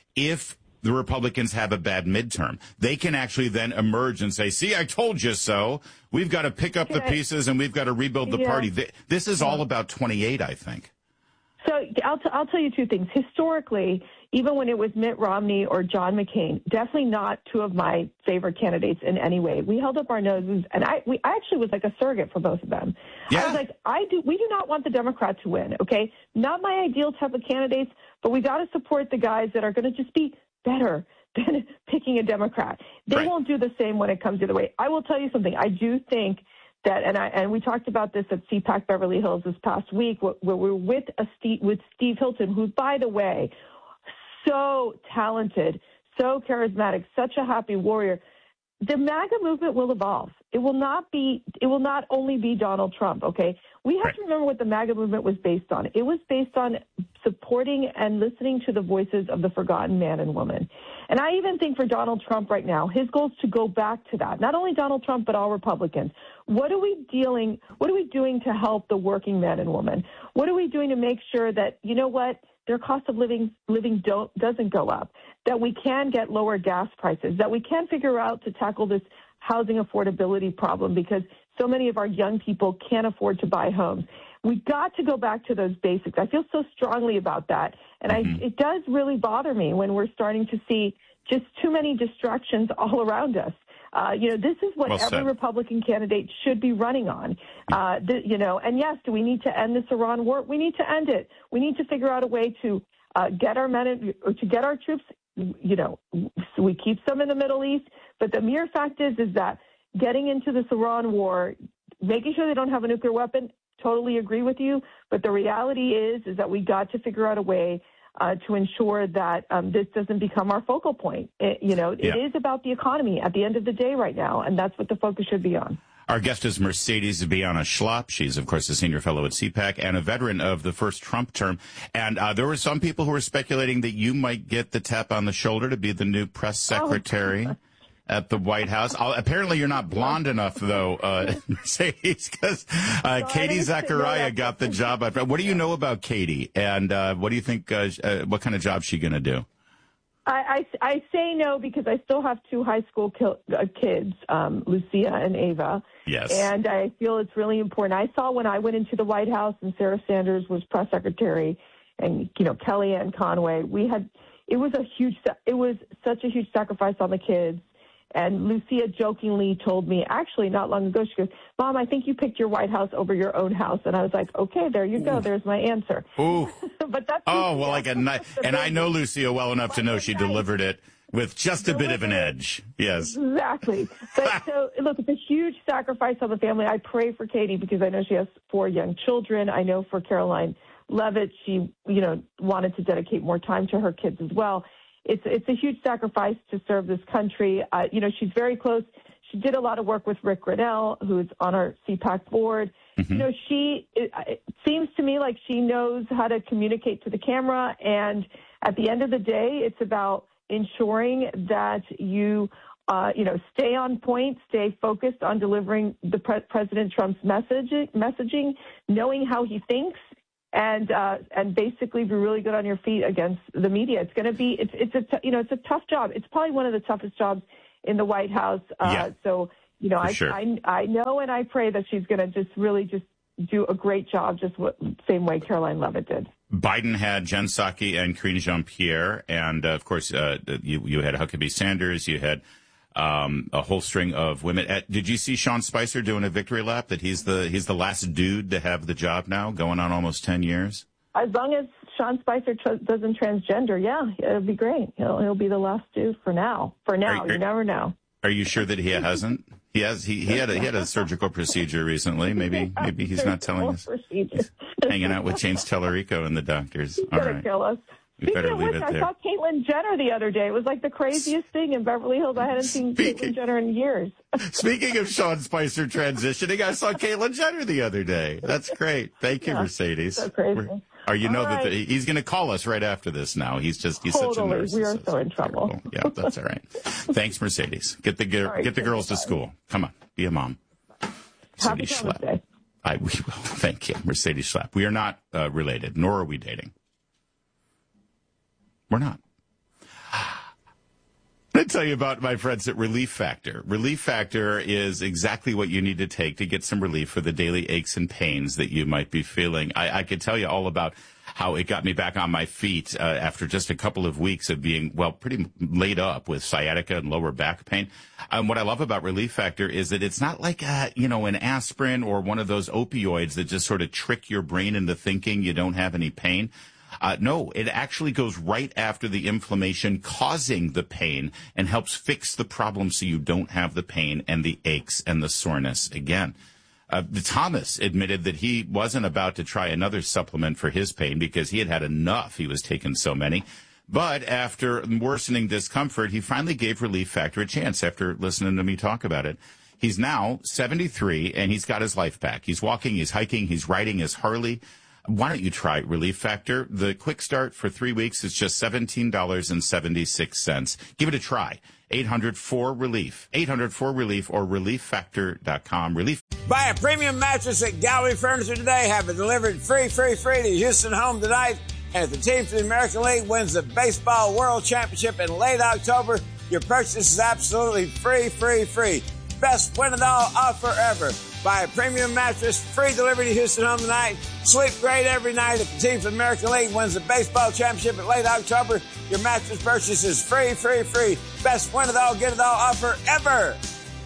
If the Republicans have a bad midterm, they can actually then emerge and say, see, I told you so. We've got to pick up the pieces and we've got to rebuild the yeah. party. This is all about twenty-eight, I think. So I'll, t- I'll tell you two things. Historically, even when it was Mitt Romney or John McCain, definitely not two of my favorite candidates in any way. We held up our noses, and I, we, I actually was like a surrogate for both of them. Yeah. I was like, I do. We do not want the Democrat to win, okay? Not my ideal type of candidates, but we got to support the guys that are going to just be better than picking a Democrat. They right. won't do the same when it comes the other way. I will tell you something. I do think that, and I and we talked about this at C PAC Beverly Hills this past week, where, where we were with a Steve, with Steve Hilton, who, by the way, so talented, so charismatic, such a happy warrior. The MAGA movement will evolve. It will not be. It will not only be Donald Trump. Okay, we have right. to remember what the MAGA movement was based on. It was based on supporting and listening to the voices of the forgotten man and woman. And I even think for Donald Trump right now, his goal is to go back to that. Not only Donald Trump, but all Republicans. What are we dealing? What are we doing to help the working man and woman? What are we doing to make sure that, you know what, their cost of living living don't, doesn't go up, that we can get lower gas prices, that we can figure out to tackle this housing affordability problem because so many of our young people can't afford to buy homes. We got to go back to those basics. I feel so strongly about that. And mm-hmm. I, it does really bother me when we're starting to see just too many distractions all around us. Uh, you know, this is what well every Republican candidate should be running on. Uh, the, you know, and yes, do we need to end this Iran war? We need to end it. We need to figure out a way to uh, get our men, in, or to get our troops, you know, so we keep some in the Middle East. But the mere fact is, is that getting into this Iran war, making sure they don't have a nuclear weapon, totally agree with you. But the reality is, is that we got to figure out a way Uh, to ensure that um, this doesn't become our focal point. It, you know, yeah. it is about the economy at the end of the day right now, and that's what the focus should be on. Our guest is Mercedes Viana Schlapp. She's, of course, a senior fellow at C PAC and a veteran of the first Trump term. And uh, there were some people who were speculating that you might get the tap on the shoulder to be the new press secretary. Oh. At the White House. I'll, apparently you're not blonde enough, though, uh, Mercedes, because uh, Katie Zachariah got the job. What do you know about Katie? And uh, what do you think, uh, uh, what kind of job is she going to do? I, I, I say no because I still have two high school ki- uh, kids, um, Lucia and Ava. Yes. And I feel it's really important. I saw when I went into the White House and Sarah Sanders was press secretary and, you know, Kellyanne Conway, we had, it was a huge, it was such a huge sacrifice on the kids. And Lucia jokingly told me, actually, not long ago, she goes, Mom, I think you picked your White House over your own house. And I was like, okay, there you go. There's my answer. Ooh. But that's oh, well, like a nice, and I know Lucia well enough to know she delivered it With just a bit of an edge. Yes. Exactly. But so, look, it's a huge sacrifice on the family. I pray for Katie because I know she has four young children. I know for Caroline Leavitt, she, you know, wanted to dedicate more time to her kids as well. It's it's a huge sacrifice to serve this country. Uh, you know, she's very close. She did a lot of work with Rick Grinnell, who's on our C PAC board. Mm-hmm. You know, she, it, it seems to me like she knows how to communicate to the camera. And at the end of the day, it's about ensuring that you, uh, you know, stay on point, stay focused on delivering the pre- President Trump's message, messaging, knowing how he thinks, and uh, and basically be really good on your feet against the media. It's going to be, it's it's a t- you know, it's a tough job. It's probably one of the toughest jobs in the White House. Uh, yeah, so you know, I, sure. I I know and I pray that she's going to just really just do a great job, just what same way Caroline Leavitt did. Biden had Jen Psaki and Karine Jean-Pierre, and uh, of course, uh, you you had Huckabee Sanders. You had um, a whole string of women. At, did you see Sean Spicer doing a victory lap? That he's the he's the last dude to have the job now, going on almost ten years. As long as Sean Spicer tr- doesn't transgender, yeah, it'll be great. He'll he'll be the last dude for now. For now, are, are, you never know. Are you sure that he hasn't? He has. He, he had a, he had a surgical procedure recently. Maybe maybe he's not telling us. He's hanging out with James Tellerico and the doctors. He's All right. Kill us. We Speaking better of leave which, it there. I saw Caitlyn Jenner the other day. It was like the craziest thing in Beverly Hills. I hadn't seen Speaking, Caitlyn Jenner in years. Speaking of Sean Spicer transitioning, I saw Caitlyn Jenner the other day. That's great. Thank you, yeah, Mercedes. So crazy. We're, Or you know all that right. the, he's going to call us right after this now. He's just, he's totally. such a nurse. We are so in trouble. Terrible. Yeah, that's all right. Thanks, Mercedes. Get the, right, get the girls to school. Come on. Be a mom. Happy Schlapp. Day. I, we will. Thank you. Mercedes Schlapp. We are not uh, related, nor are we dating. We're not. I'm going to tell you about my friends at Relief Factor. Relief Factor is exactly what you need to take to get some relief for the daily aches and pains that you might be feeling. I, I could tell you all about how it got me back on my feet uh, after just a couple of weeks of being, well, pretty laid up with sciatica and lower back pain. Um, what I love about Relief Factor is that it's not like, a, you know, an aspirin or one of those opioids that just sort of trick your brain into thinking you don't have any pain. Uh, no, it actually goes right after the inflammation causing the pain and helps fix the problem so you don't have the pain and the aches and the soreness again. Uh, Thomas admitted that he wasn't about to try another supplement for his pain because he had had enough. He was taking so many. But after worsening discomfort, he finally gave Relief Factor a chance after listening to me talk about it. He's now seventy-three, and he's got his life back. He's walking, he's hiking, he's riding his Harley. Why don't you try Relief Factor? The quick start for three weeks is just seventeen dollars and seventy-six cents. Give it a try. eight hundred four relief. eight hundred four relief or relief factor dot com. Relief. Buy a premium mattress at Gallery Furniture today. Have it delivered free, free, free to Houston home tonight. And if the team from the American League wins the Baseball World Championship in late October, your purchase is absolutely free, free, free. Best win-it-all offer ever. Buy a premium mattress, free delivery to Houston home tonight. Sleep great every night. If the team from the American League wins the baseball championship in late October, your mattress purchase is free, free, free. Best win-it-all, get-it-all offer ever.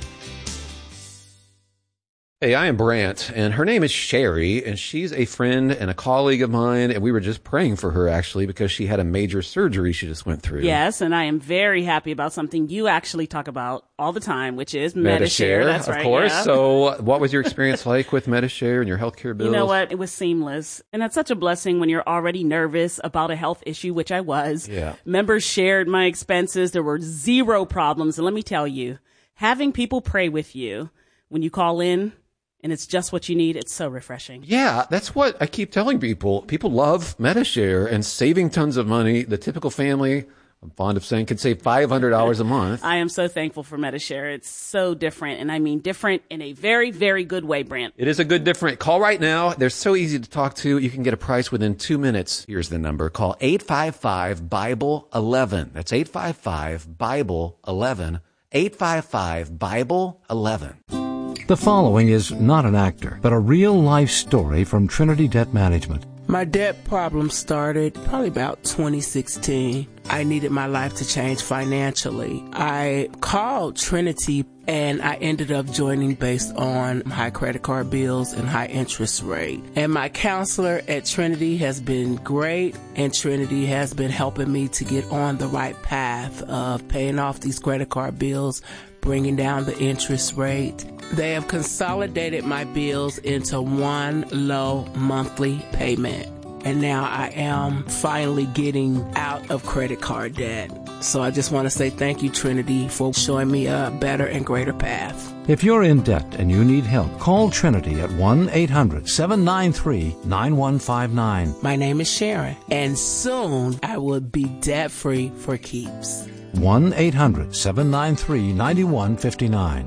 Hey, I am Brant, and her name is Sherry, and she's a friend and a colleague of mine, and we were just praying for her, actually, because she had a major surgery she just went through. Yes, and I am very happy about something you actually talk about all the time, which is Medi-Share. That's of right, course. Yeah. So what was your experience like with Medi-Share and your healthcare bills? You know what? It was seamless, and that's such a blessing when you're already nervous about a health issue, which I was. Yeah. Members shared my expenses. There were zero problems, and let me tell you, having people pray with you when you call in, and it's just what you need. It's so refreshing. Yeah, that's what I keep telling people. People love Medi-Share and saving tons of money. The typical family, I'm fond of saying, could save five hundred dollars a month. I am so thankful for Medi-Share. It's so different, and I mean different in a very, very good way, Brant. It is a good different. Call right now. They're so easy to talk to. You can get a price within two minutes. Here's the number. Call eight five five, Bible eleven. That's eight five five, Bible eleven. eight five five, Bible eleven. The following is not an actor, but a real-life story from Trinity Debt Management. My debt problem started probably about twenty sixteen. I needed my life to change financially. I called Trinity and I ended up joining based on high credit card bills and high interest rate. And my counselor at Trinity has been great, and Trinity has been helping me to get on the right path of paying off these credit card bills, bringing down the interest rate. They have consolidated my bills into one low monthly payment. And now I am finally getting out of credit card debt. So I just want to say thank you, Trinity, for showing me a better and greater path. If you're in debt and you need help, call Trinity at one eight hundred seven nine three nine one five nine. My name is Sharon, and soon I will be debt-free for keeps. one eight hundred seven nine three nine one five nine.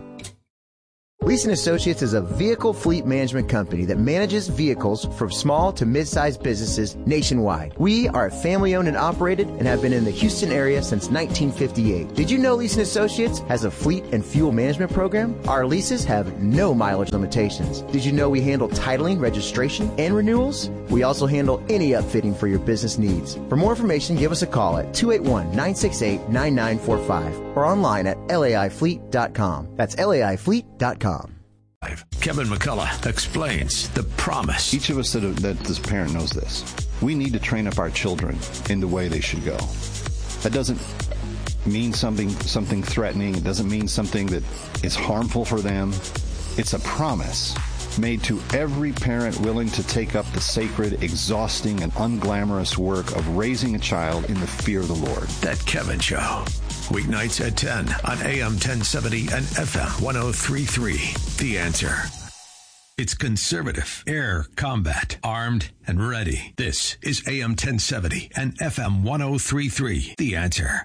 Leeson Associates is a vehicle fleet management company that manages vehicles for small to mid-sized businesses nationwide. We are family-owned and operated and have been in the Houston area since nineteen fifty-eight. Did you know Leeson Associates has a fleet and fuel management program? Our leases have no mileage limitations. Did you know we handle titling, registration, and renewals? We also handle any upfitting for your business needs. For more information, give us a call at two eight one, nine six eight, nine nine four five or online at L A I fleet dot com. That's L A I fleet dot com. Kevin McCullough explains the promise. Each of us that, that is a parent knows this. We need to train up our children in the way they should go. That doesn't mean something something threatening. It doesn't mean something that is harmful for them. It's a promise made to every parent willing to take up the sacred, exhausting, and unglamorous work of raising a child in the fear of the Lord. That Kevin Show. Weeknights at ten on A M ten seventy and F M one oh three point three. The Answer. It's conservative, air combat, armed and ready. This is A M ten seventy and F M one oh three point three. The Answer.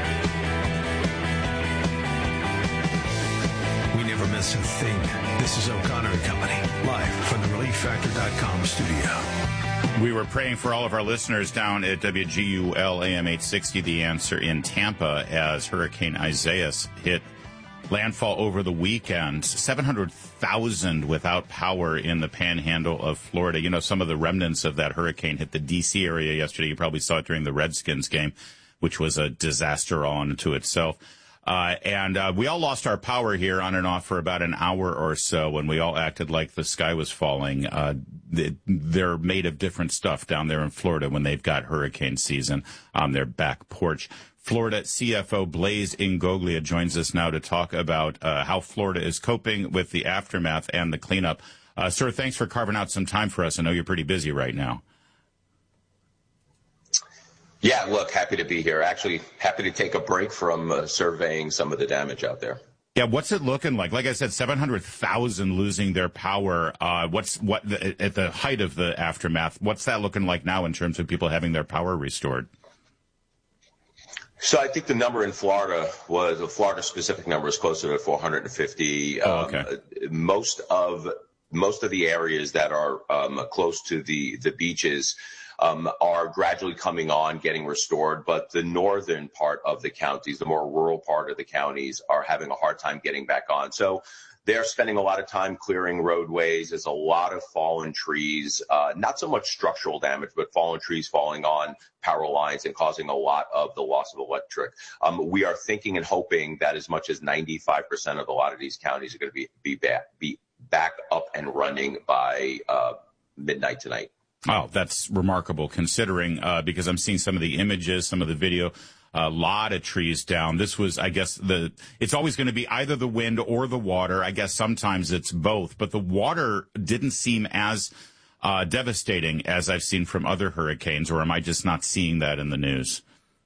We never miss a thing. This is O'Connor and Company, live from the relief factor dot com studio. We were praying for all of our listeners down at W G U L A M eight sixty, The Answer in Tampa, as Hurricane Isaias hit landfall over the weekend. seven hundred thousand without power in the panhandle of Florida. You know, some of the remnants of that hurricane hit the D C area yesterday. You probably saw it during the Redskins game, which was a disaster all unto itself. Uh, and uh, we all lost our power here on and off for about an hour or so when we all acted like the sky was falling. Uh, they, they're made of different stuff down there in Florida when they've got hurricane season on their back porch. Florida C F O Blaise Ingoglia joins us now to talk about uh, how Florida is coping with the aftermath and the cleanup. Uh, sir, thanks for carving out some time for us. I know you're pretty busy right now. Yeah, look, happy to be here. Actually, happy to take a break from uh, surveying some of the damage out there. Yeah, what's it looking like? Like I said, seven hundred thousand losing their power. Uh, what's what the, at the height of the aftermath? What's that looking like now in terms of people having their power restored? So I think the number in Florida was a Florida-specific number is closer to four hundred fifty. Oh, okay. Um, most of most of the areas that are um, close to the the beaches Um, are gradually coming on, getting restored, but the northern part of the counties, the more rural part of the counties, are having a hard time getting back on. So they're spending a lot of time clearing roadways. There's a lot of fallen trees, uh, not so much structural damage, but fallen trees falling on power lines and causing a lot of the loss of electric. Um, we are thinking and hoping that as much as ninety-five percent of a lot of these counties are going to be, be, back, be back up and running by uh, midnight tonight. Oh, that's remarkable considering, uh, because I'm seeing some of the images, some of the video, a lot of trees down. This was, I guess, the, it's always going to be either the wind or the water. I guess sometimes it's both, but the water didn't seem as, uh, devastating as I've seen from other hurricanes, or am I just not seeing that in the news?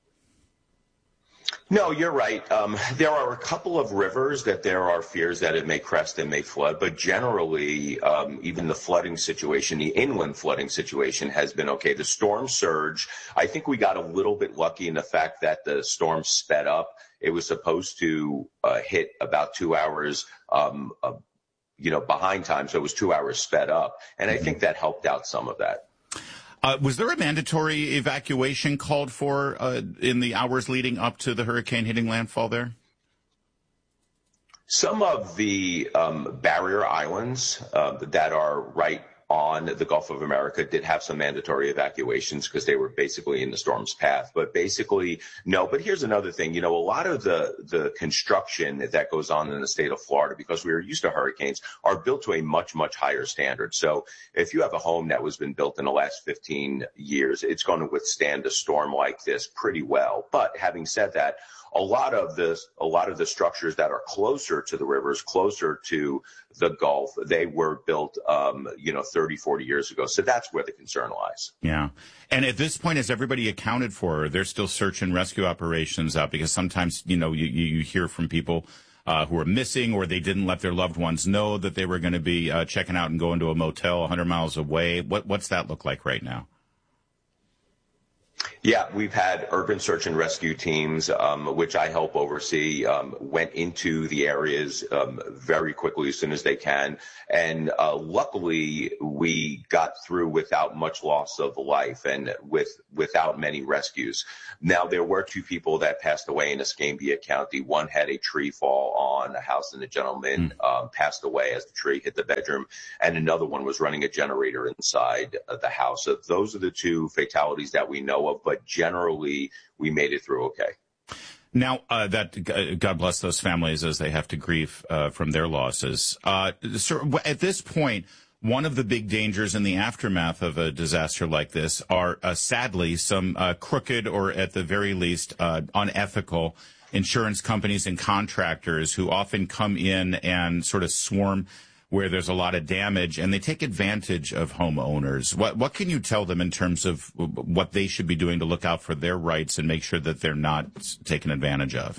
No, you're right. Um, there are a couple of rivers that there are fears that it may crest and may flood, but generally, um, even the flooding situation, the inland flooding situation has been okay. The storm surge, I think we got a little bit lucky in the fact that the storm sped up. It was supposed to uh, hit about two hours, um, uh, you know, behind time, so it was two hours sped up, and I think that helped out some of that. Uh, was there a mandatory evacuation called for uh, in the hours leading up to the hurricane hitting landfall there? Some of the um, barrier islands uh, that are right on the Gulf of America did have some mandatory evacuations because they were basically in the storm's path. But basically, no. But here's another thing. You know, a lot of the, the construction that goes on in the state of Florida, because we are used to hurricanes, are built to a much, much higher standard. So if you have a home that was been built in the last fifteen years, it's going to withstand a storm like this pretty well. But having said that, a lot of this, a lot of the structures that are closer to the rivers, closer to the Gulf, they were built, um, you know, thirty, forty years ago. So that's where the concern lies. Yeah. And at this point, is everybody accounted for? There's still search and rescue operations out because sometimes, you know, you, you hear from people uh, who are missing or they didn't let their loved ones know that they were going to be uh, checking out and going to a motel one hundred miles away. What, what's that look like right now? Yeah, we've had urban search and rescue teams, um, which I help oversee, um, went into the areas um, very quickly as soon as they can. And uh, luckily, we got through without much loss of life and with without many rescues. Now, there were two people that passed away in Escambia County. One had a tree fall on a house, and the gentleman mm. um, passed away as the tree hit the bedroom. And another one was running a generator inside uh, the house. So those are the two fatalities that we know of. But generally, we made it through okay. Now, uh, that uh, God bless those families as they have to grieve uh, from their losses. Uh, so at this point, one of the big dangers in the aftermath of a disaster like this are, uh, sadly, some uh, crooked or at the very least uh, unethical insurance companies and contractors who often come in and sort of swarm where there's a lot of damage, and they take advantage of homeowners. What what can you tell them in terms of what they should be doing to look out for their rights and make sure that they're not taken advantage of?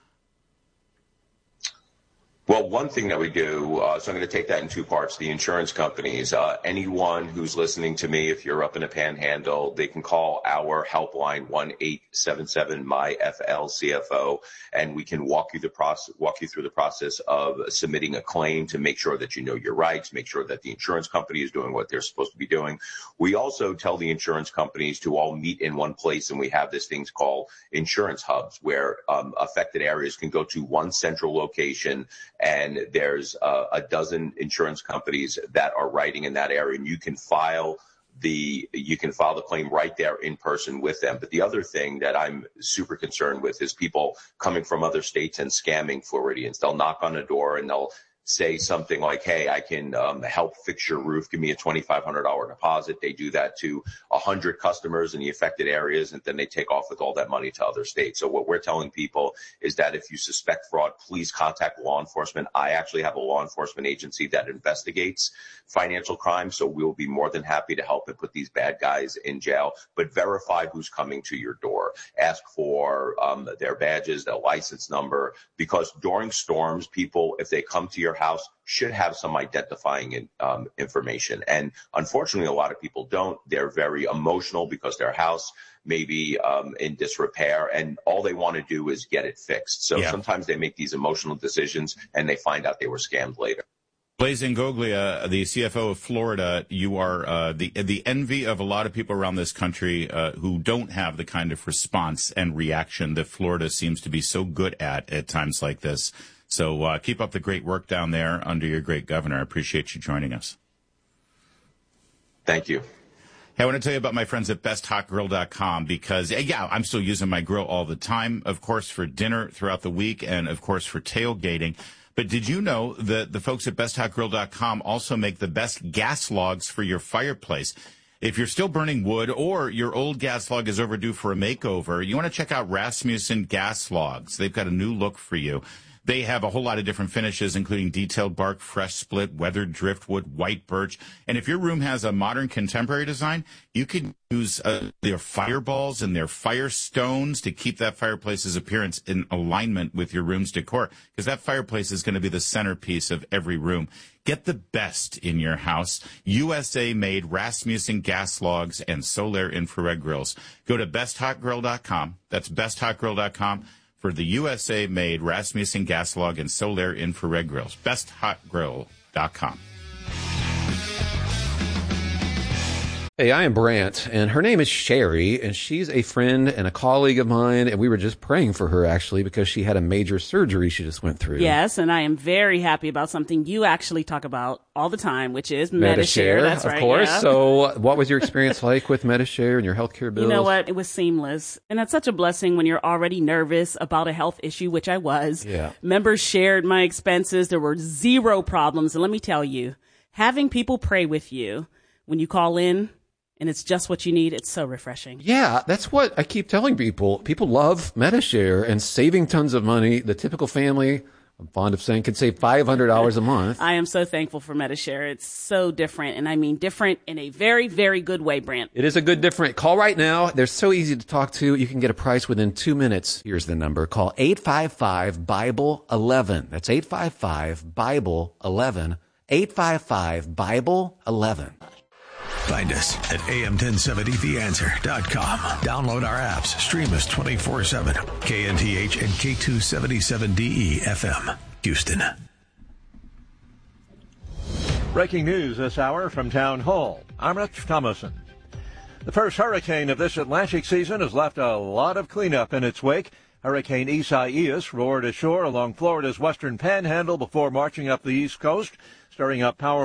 Well, one thing that we do, uh, so I'm going to take that in two parts, the insurance companies. Uh, anyone who's listening to me, if you're up in a panhandle, they can call our helpline, one eight seven seven M Y F L C F O, and we can walk you the process, walk you through the process of submitting a claim to make sure that you know your rights, make sure that the insurance company is doing what they're supposed to be doing. We also tell the insurance companies to all meet in one place, and we have this thing called insurance hubs where um, affected areas can go to one central location. And there's uh, a dozen insurance companies that are writing in that area, and you can file the you can file the claim right there in person with them. But the other thing that I'm super concerned with is people coming from other states and scamming Floridians. They'll knock on a door and they'll say something like, hey, I can um, help fix your roof. Give me a twenty-five hundred dollars deposit. They do that to one hundred customers in the affected areas, and then they take off with all that money to other states. So what we're telling people is that if you suspect fraud, please contact law enforcement. I actually have a law enforcement agency that investigates financial crime, so we'll be more than happy to help and put these bad guys in jail. But verify who's coming to your door. Ask for um, their badges, their license number, because during storms, people, if they come to your house, should have some identifying um, information. And unfortunately, a lot of people don't. They're very emotional because their house may be um, in disrepair, and all they want to do is get it fixed. So yeah. Sometimes they make these emotional decisions, and they find out they were scammed later. Blaise Ingoglia, the C F O of Florida, you are uh, the the envy of a lot of people around this country uh, who don't have the kind of response and reaction that Florida seems to be so good at at times like this. So uh, keep up the great work down there under your great governor. I appreciate you joining us. Thank you. Hey, I want to tell you about my friends at best hot grill dot com because, yeah, I'm still using my grill all the time, of course, for dinner throughout the week and, of course, for tailgating. But did you know that the folks at best hot grill dot com also make the best gas logs for your fireplace? If you're still burning wood or your old gas log is overdue for a makeover, you want to check out Rasmussen Gas Logs. They've got a new look for you. They have a whole lot of different finishes, including detailed bark, fresh split, weathered driftwood, white birch. And if your room has a modern contemporary design, you can use uh, their fireballs and their firestones to keep that fireplace's appearance in alignment with your room's decor, because that fireplace is going to be the centerpiece of every room. Get the best in your house. U S A-made Rasmussen gas logs and Solar infrared grills. Go to best hot grill dot com. That's best hot grill dot com. For the U S A-made Rasmussen gas log and Solar infrared grills. best hot grill dot com. Hey, I am Brant, and her name is Sherry, and she's a friend and a colleague of mine, and we were just praying for her, actually, because she had a major surgery she just went through. Yes, and I am very happy about something you actually talk about all the time, which is Medi-Share. That's of right, course. yeah. So what was your experience like with Medi-Share and your healthcare bills? You know what? It was seamless. And that's such a blessing when you're already nervous about a health issue, which I was. Yeah. Members shared my expenses. There were zero problems. And let me tell you, having people pray with you when you call in, and it's just what you need, it's so refreshing. Yeah, that's what I keep telling people. People love Medi-Share and saving tons of money. The typical family, I'm fond of saying, could save five hundred dollars a month. I am so thankful for Medi-Share. It's so different, and I mean different in a very, very good way, Brant. It is a good different. Call right now. They're so easy to talk to. You can get a price within two minutes. Here's the number. Call eight five five, Bible eleven. That's eight five five, Bible eleven. eight five five, Bible eleven. Find us at A M ten seventy the answer dot com. Download our apps. Stream us twenty-four seven. K N T H and K two seventy-seven D E F M, Houston. Breaking news this hour from Town Hall. I'm Rich Thomason. The first hurricane of this Atlantic season has left a lot of cleanup in its wake. Hurricane Isaias roared ashore along Florida's western panhandle before marching up the east coast, stirring up powerful